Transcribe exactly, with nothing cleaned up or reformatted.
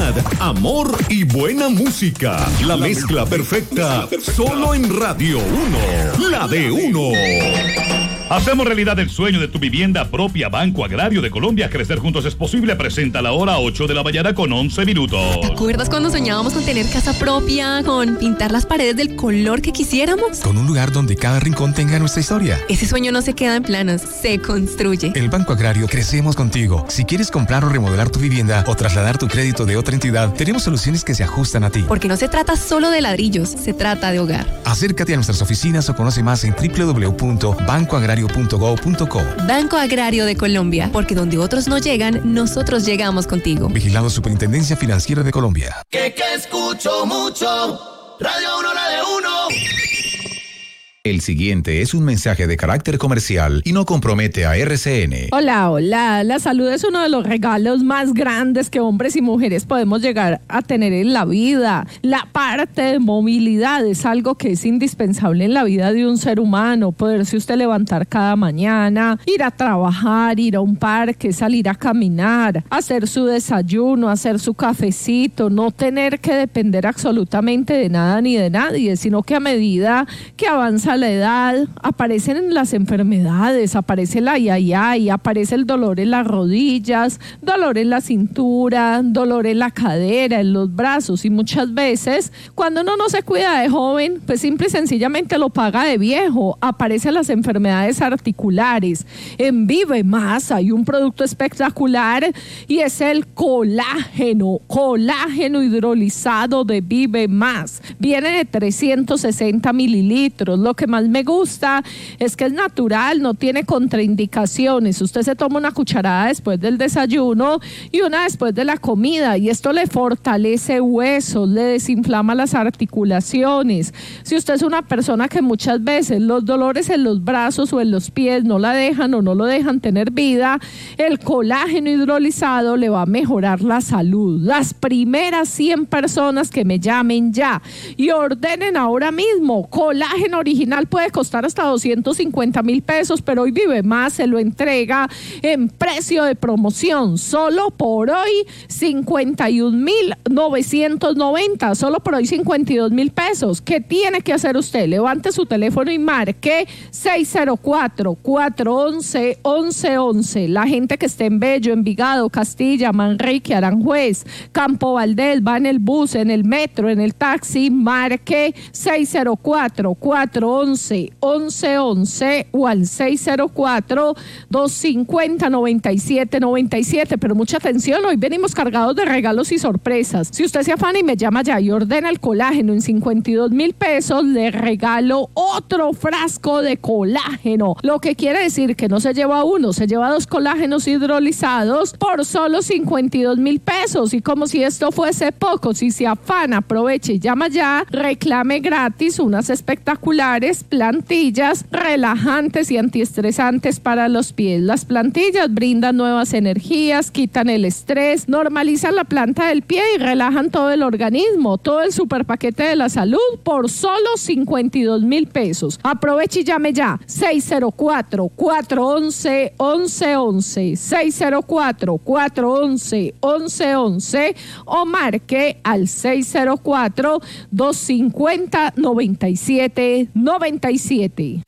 calidad, amor y buena música. La mezcla perfecta, solo en Radio uno, la de uno. Hacemos realidad el sueño de tu vivienda propia. Banco Agrario de Colombia. Crecer juntos es posible. Presenta la hora ocho de la mañana con once minutos. ¿Te acuerdas cuando soñábamos con tener casa propia, con pintar las paredes del color que quisiéramos? Con un lugar donde cada rincón tenga nuestra historia. Ese sueño no se queda en planos, se construye. En el Banco Agrario crecemos contigo. Si quieres comprar o remodelar tu vivienda o trasladar tu crédito de otra entidad, tenemos soluciones que se ajustan a ti. Porque no se trata solo de ladrillos, se trata de hogar. Acércate a nuestras oficinas o conoce más en doble u doble u doble u punto banco agrario punto gob punto co. Banco Agrario de Colombia, porque donde otros no llegan, nosotros llegamos contigo. Vigilado Superintendencia Financiera de Colombia. Que que escucho mucho, Radio uno, la de uno. El siguiente es un mensaje de carácter comercial y no compromete a R C N. Hola, hola. La salud es uno de los regalos más grandes que hombres y mujeres podemos llegar a tener en la vida. La parte de movilidad es algo que es indispensable en la vida de un ser humano. Poderse usted levantar cada mañana, ir a trabajar, ir a un parque, salir a caminar, hacer su desayuno, hacer su cafecito, no tener que depender absolutamente de nada ni de nadie, sino que a medida que avanza la edad, aparecen las enfermedades, aparece el ay, ay, ay, aparece el dolor en las rodillas, dolor en la cintura, dolor en la cadera, en los brazos, y muchas veces cuando uno no se cuida de joven, pues simple y sencillamente lo paga de viejo. Aparecen las enfermedades articulares. En Vive Más hay un producto espectacular y es el colágeno, colágeno hidrolizado de Vive Más. Viene de trescientos sesenta mililitros. Lo que más me gusta es que es natural, no tiene contraindicaciones. Usted se toma una cucharada después del desayuno y una después de la comida, y esto le fortalece huesos, le desinflama las articulaciones. Si usted es una persona que muchas veces los dolores en los brazos o en los pies no la dejan o no lo dejan tener vida, el colágeno hidrolizado le va a mejorar la salud. Las primeras cien personas que me llamen ya y ordenen ahora mismo colágeno original puede costar hasta doscientos cincuenta mil pesos, pero hoy Vive Más se lo entrega en precio de promoción, solo por hoy cincuenta y un mil novecientos noventa, solo por hoy cincuenta y dos mil pesos. ¿Qué tiene que hacer usted? Levante su teléfono y marque seis cero cuatro, cuatro once, once once. La gente que esté en Bello, Envigado, Castilla, Manrique, Aranjuez, Campo Valdés, va en el bus, en el metro, en el taxi, marque seis cero cuatro, cuatro once, once once o al seis cero cuatro, dos cinco cero, nueve siete nueve siete. Pero mucha atención, hoy venimos cargados de regalos y sorpresas. Si usted se afana y me llama ya y ordena el colágeno en cincuenta y dos mil pesos, le regalo otro frasco de colágeno. Lo que quiere decir que no se lleva uno, se lleva dos colágenos hidrolizados por solo cincuenta y dos mil pesos. Y como si esto fuese poco, si se afana, aproveche y llama ya, reclame gratis unas espectaculares plantillas relajantes y antiestresantes para los pies. Las plantillas brindan nuevas energías, quitan el estrés, normalizan la planta del pie y relajan todo el organismo. Todo el superpaquete de la salud por solo cincuenta y dos mil pesos. Aproveche y llame ya. seis cero cuatro, cuatro once, once once, seis cero cuatro, cuatro once, once once o marque al seis cero cuatro, dos cinco cero, nueve siete nueve siete.